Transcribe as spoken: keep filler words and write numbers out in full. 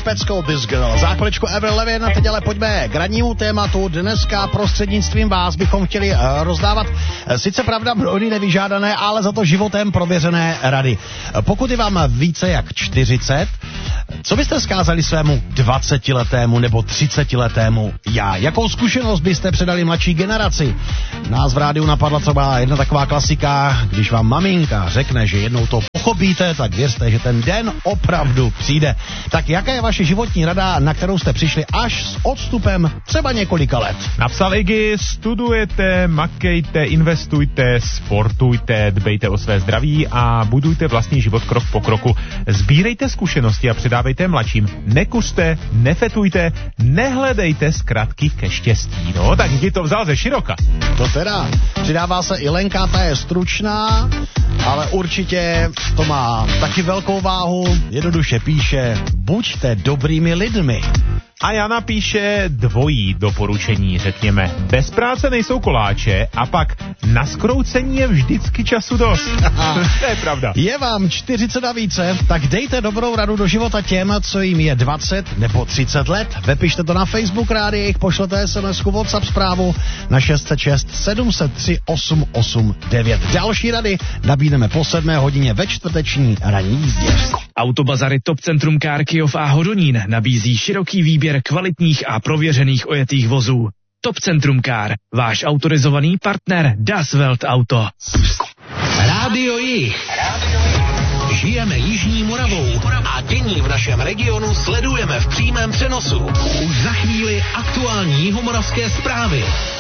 Peckou This Girl. Zákonečko Avril Lavigne, teď ale pojďme k rannímu tématu. Dneska prostřednictvím vás bychom chtěli rozdávat sice pravda mnohdy nevyžádané, ale za to životem prověřené rady. Pokud je vám více jak čtyřicet, co byste vzkázali svému dvacetiletému nebo třicetiletému já? Jakou zkušenost byste předali mladší generaci? Nás v rádiu napadla třeba jedna taková klasika, když vám maminka řekne, že jednou to pochopíte, tak věřte, že ten den opravdu přijde. Tak jaká je vaše životní rada, na kterou jste přišli až s odstupem třeba několika let? Napsal Iggy, studujete, makejte, investujte, sportujte, dbejte o své zdraví a budujte vlastní život krok po kroku. Sbírejte zkušenosti a předávejte mladším. Nekuřte, nefetujte, nehledejte zkratky ke štěstí. No, tak Iggy to vzal ze široka. To teda, přidává se i Lenka, ta je stručná, ale určitě to má taky velkou váhu, jednoduše píše, buďte dobrými lidmi. A Jana píše dvojí doporučení, řekněme. Bez práce nejsou koláče a pak na zkroucení je vždycky času dost. To je pravda. Je vám čtyřicet a více, tak dejte dobrou radu do života těm, co jim je dvacet nebo třicet let. Vepište to na Facebook rádi, pošlete es em esku WhatsApp zprávu na šest set šest sedm set tři osm osm devět. Další rady nabídneme po sedmé hodině ve čtvrteční ranní jízdě. Autobazary Top Centrum Car Kyjov a Hodonín nabízí široký výběr kvalitních a prověřených ojetých vozů. Top Centrum Car, váš autorizovaný partner Das Welt Auto. Rádio Jih. Žijeme Jižní Moravou a dění v našem regionu sledujeme v přímém přenosu. Už za chvíli aktuální jihomoravské zprávy.